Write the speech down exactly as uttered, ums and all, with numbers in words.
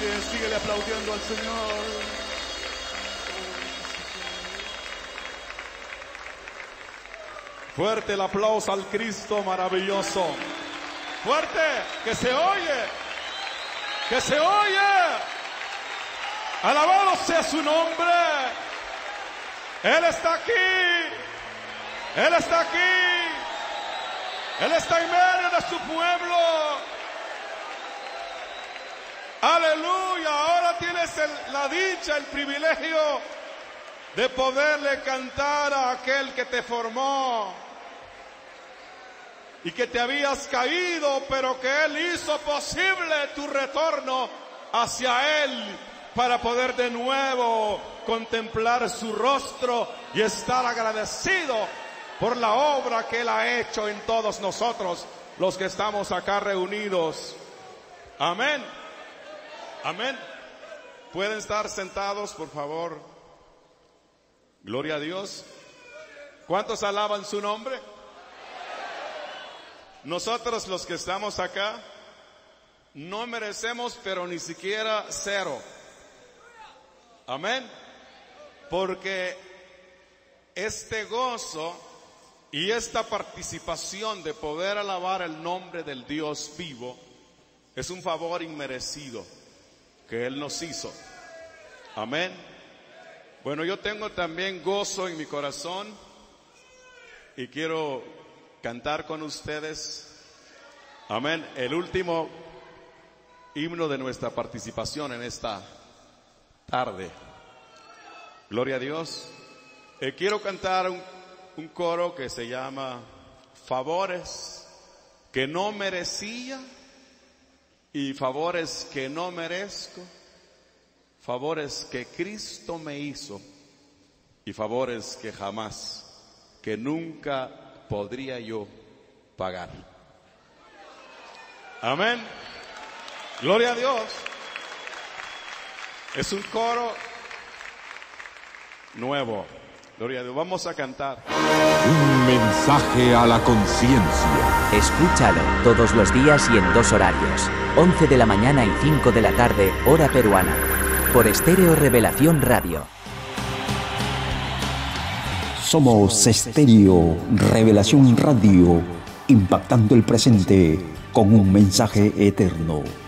pie, síguele aplaudiendo al Señor. Fuerte el aplauso al Cristo maravilloso. Fuerte, que se oye, que se oye. Alabado sea su nombre. Él está aquí, Él está aquí, Él está en medio de su pueblo. Aleluya, ahora tienes el, la dicha, el privilegio de poderle cantar a aquel que te formó y que te habías caído, pero que Él hizo posible tu retorno hacia Él para poder de nuevo contemplar su rostro y estar agradecido por la obra que Él ha hecho en todos nosotros, los que estamos acá reunidos. Amén. Amén. ¿Pueden estar sentados, por favor? Gloria a Dios. ¿Cuántos alaban su nombre? Nosotros los que estamos acá no merecemos, pero ni siquiera cero. Amén. Porque este gozo y esta participación de poder alabar el nombre del Dios vivo es un favor inmerecido que Él nos hizo. Amén. Bueno, yo tengo también gozo en mi corazón y quiero cantar con ustedes, amén, el último himno de nuestra participación en esta tarde. Gloria a Dios. Eh, quiero cantar un, un coro que se llama Favores que no merecía y favores que no merezco, favores que Cristo me hizo y favores que jamás, que nunca podría yo pagar. Amén. Gloria a Dios. Es un coro nuevo. Gloria a Dios. Vamos a cantar. Un mensaje a la conciencia. Escúchalo todos los días y en dos horarios. once de la mañana y cinco de la tarde, hora peruana. Por Estéreo Revelación Radio. Somos Estéreo Revelación Radio, impactando el presente con un mensaje eterno.